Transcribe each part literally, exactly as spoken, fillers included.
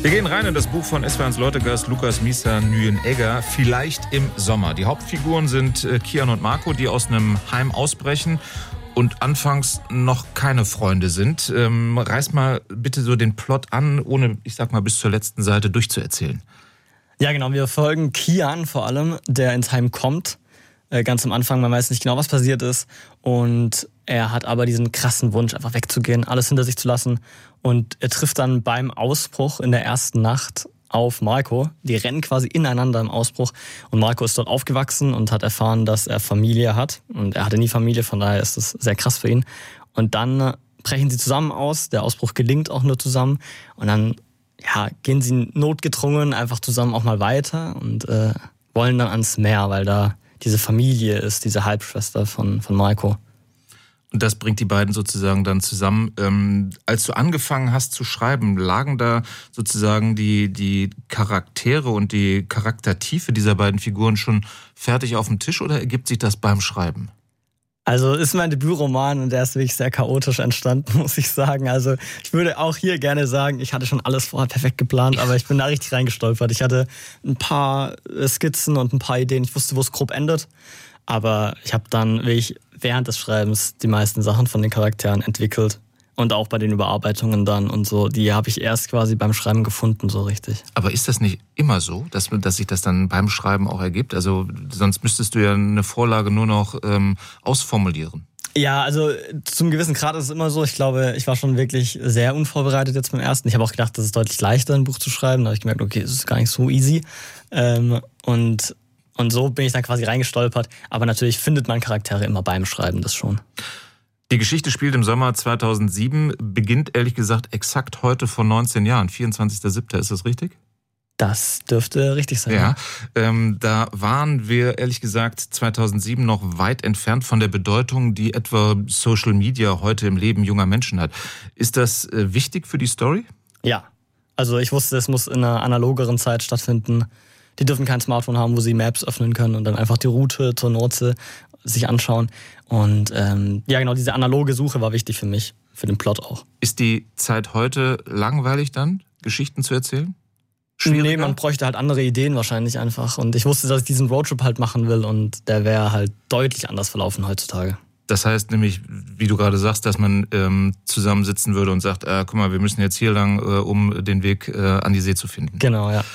Wir gehen rein in das Buch von S W R eins Leutegast Lukas Mißer Nyen-Egger, Vielleicht im Sommer. Die Hauptfiguren sind Kian und Marco, die aus einem Heim ausbrechen und anfangs noch keine Freunde sind. Ähm, reiß mal bitte so den Plot an, ohne, ich sag mal, bis zur letzten Seite durchzuerzählen. Ja, genau. Wir folgen Kian vor allem, der ins Heim kommt. Äh, ganz am Anfang, man weiß nicht genau, was passiert ist. Und er hat aber diesen krassen Wunsch, einfach wegzugehen, alles hinter sich zu lassen. Und er trifft dann beim Ausbruch in der ersten Nacht auf Marco. Die rennen quasi ineinander im Ausbruch. Und Marco ist dort aufgewachsen und hat erfahren, dass er Familie hat. Und er hatte nie Familie, von daher ist das sehr krass für ihn. Und dann brechen sie zusammen aus. Der Ausbruch gelingt auch nur zusammen. Und dann ja, gehen sie notgedrungen einfach zusammen auch mal weiter und äh, wollen dann ans Meer, weil da diese Familie ist, diese Halbschwester von, von Marco. Und das bringt die beiden sozusagen dann zusammen. Ähm, als du angefangen hast zu schreiben, lagen da sozusagen die, die Charaktere und die Charaktertiefe dieser beiden Figuren schon fertig auf dem Tisch oder ergibt sich das beim Schreiben? Also ist mein Debütroman und der ist wirklich sehr chaotisch entstanden, muss ich sagen. Also ich würde auch hier gerne sagen, ich hatte schon alles vorher perfekt geplant, aber ich bin da richtig reingestolpert. Ich hatte ein paar Skizzen und ein paar Ideen. Ich wusste, wo es grob endet. Aber ich habe dann wirklich während des Schreibens die meisten Sachen von den Charakteren entwickelt. Und auch bei den Überarbeitungen dann und so. Die habe ich erst quasi beim Schreiben gefunden, so richtig. Aber ist das nicht immer so, dass, dass sich das dann beim Schreiben auch ergibt? Also sonst müsstest du ja eine Vorlage nur noch ähm, ausformulieren. Ja, also zum gewissen Grad ist es immer so. Ich glaube, ich war schon wirklich sehr unvorbereitet jetzt beim ersten. Ich habe auch gedacht, das ist deutlich leichter, ein Buch zu schreiben. Da habe ich gemerkt, okay, es ist gar nicht so easy. Ähm, und... Und so bin ich dann quasi reingestolpert. Aber natürlich findet man Charaktere immer beim Schreiben, das schon. Die Geschichte spielt im Sommer zweitausendsieben, beginnt ehrlich gesagt exakt heute vor neunzehn Jahren, vierundzwanzigster siebter Ist das richtig? Das dürfte richtig sein. Ja, ähm, da waren wir ehrlich gesagt zweitausendsieben noch weit entfernt von der Bedeutung, die etwa Social Media heute im Leben junger Menschen hat. Ist das äh, wichtig für die Story? Ja, also ich wusste, es muss in einer analogeren Zeit stattfinden. Die dürfen kein Smartphone haben, wo sie Maps öffnen können und dann einfach die Route zur Nordsee sich anschauen. Und ähm, ja, genau, diese analoge Suche war wichtig für mich, für den Plot auch. Ist die Zeit heute langweilig dann, Geschichten zu erzählen? Schwieriger? Nee, man bräuchte halt andere Ideen wahrscheinlich einfach. Und ich wusste, dass ich diesen Roadtrip halt machen will und der wäre halt deutlich anders verlaufen heutzutage. Das heißt nämlich, wie du gerade sagst, dass man ähm, zusammensitzen würde und sagt, äh, guck mal, wir müssen jetzt hier lang, äh, um den Weg äh, an die See zu finden. Genau, ja.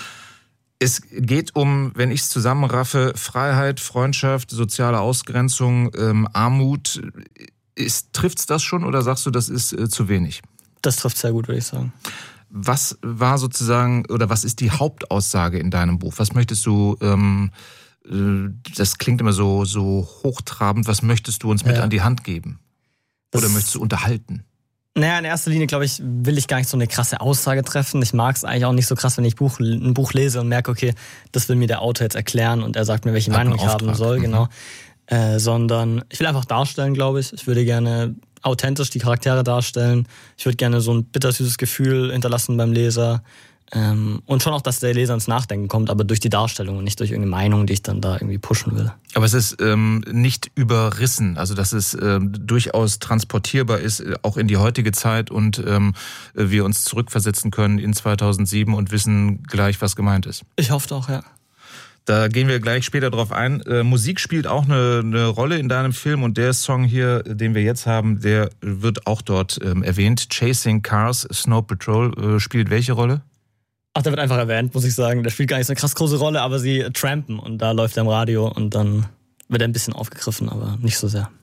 Es geht um, wenn ich es zusammenraffe, Freiheit, Freundschaft, soziale Ausgrenzung, ähm, Armut. Trifft es das schon oder sagst du, das ist äh, zu wenig? Das trifft sehr gut, würde ich sagen. Was war sozusagen, oder was ist die Hauptaussage in deinem Buch? Was möchtest du, ähm, äh, das klingt immer so, so hochtrabend, was möchtest du uns mit ja. an die Hand geben? Oder das möchtest du unterhalten? Naja, in erster Linie, glaube ich, will ich gar nicht so eine krasse Aussage treffen. Ich mag es eigentlich auch nicht so krass, wenn ich Buch, ein Buch lese und merke, okay, das will mir der Autor jetzt erklären und er sagt mir, welche Hat Meinung ich haben soll, mhm. genau. Äh, sondern ich will einfach darstellen, glaube ich. Ich würde gerne authentisch die Charaktere darstellen. Ich würde gerne so ein bittersüßes Gefühl hinterlassen beim Leser. Ähm, und schon auch, dass der Leser ins Nachdenken kommt, aber durch die Darstellung und nicht durch irgendeine Meinung, die ich dann da irgendwie pushen will. Aber es ist ähm, nicht überrissen, also dass es ähm, durchaus transportierbar ist, auch in die heutige Zeit und ähm, wir uns zurückversetzen können in zweitausendsieben und wissen gleich, was gemeint ist. Ich hoffe auch, ja. Da gehen wir gleich später drauf ein. Äh, Musik spielt auch eine, eine Rolle in deinem Film und der Song hier, den wir jetzt haben, der wird auch dort ähm, erwähnt. Chasing Cars, Snow Patrol, äh, spielt welche Rolle? Ach, der wird einfach erwähnt, muss ich sagen. Der spielt gar nicht so eine krass große Rolle, aber sie trampen und da läuft er im Radio und dann wird er ein bisschen aufgegriffen, aber nicht so sehr.